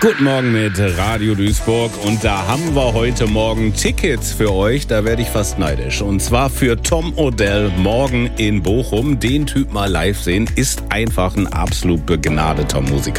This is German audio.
Guten Morgen mit Radio Duisburg und da haben wir heute Morgen Tickets für euch, da werde ich fast neidisch. Und zwar für Tom Odell morgen in Bochum. Den Typ mal live sehen, ist einfach ein absolut begnadeter Musiker.